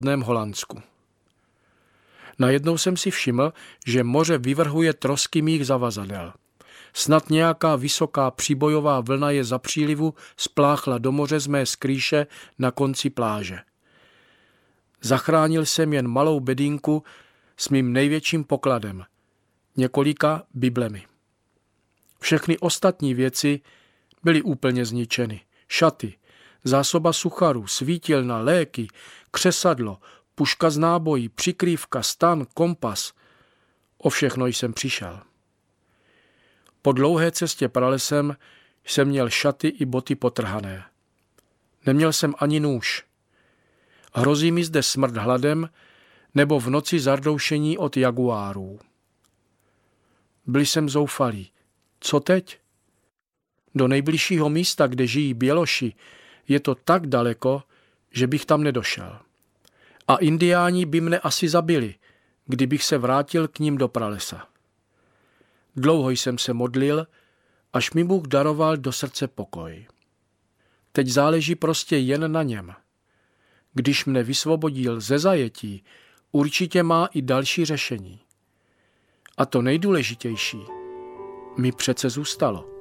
v Holandsku. Najednou jsem si všiml, že moře vyvrhuje trosky mých zavazadel. Snad nějaká vysoká příbojová vlna je za přílivu spláchla do moře z mé skrýše na konci pláže. Zachránil jsem jen malou bedínku s mým největším pokladem, několika biblemi. Všechny ostatní věci byly úplně zničeny. Šaty, zásoba sucharu, svítilna, léky, křesadlo, puška z nábojí, přikrývka, stan, kompas. O všechno jsem přišel. Po dlouhé cestě pralesem jsem měl šaty i boty potrhané. Neměl jsem ani nůž. Hrozí mi zde smrt hladem nebo v noci zardoušení od jaguárů. Byl jsem zoufalý. Co teď? Do nejbližšího místa, kde žijí běloši, je to tak daleko, že bych tam nedošel. A indiáni by mne asi zabili, kdybych se vrátil k ním do pralesa. Dlouho jsem se modlil, až mi Bůh daroval do srdce pokoj. Teď záleží prostě jen na něm. Když mne vysvobodil ze zajetí, určitě má i další řešení. A to nejdůležitější mi přece zůstalo.